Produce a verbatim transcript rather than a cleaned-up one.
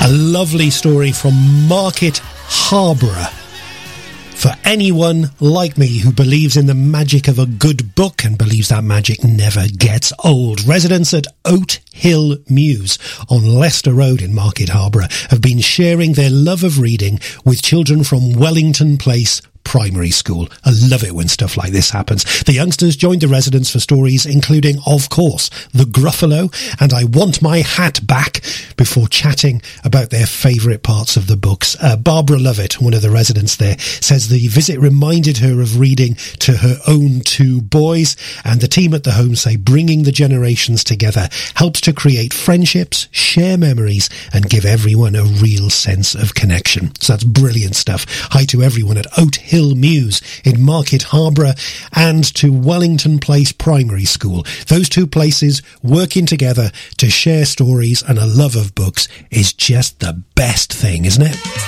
lovely story from Market Harborough. For anyone like me who believes in the magic of a good book and believes that magic never gets old, residents at Oat Hill Mews on Leicester Road in Market Harborough have been sharing their love of reading with children from Wellington Place Primary School. I love it when stuff like this happens. The youngsters joined the residents for stories including, of course, The Gruffalo and I Want My Hat Back, before chatting about their favourite parts of the books. Uh, Barbara Lovett, one of the residents there, says the visit reminded her of reading to her own two boys, and the team at the home say bringing the generations together helps to create friendships, share memories and give everyone a real sense of connection. So that's brilliant stuff. Hi to everyone at Oat Hill Mews in Market Harborough and to Wellington Place Primary School. Those two places working together to share stories and a love of books is just the best thing, isn't it?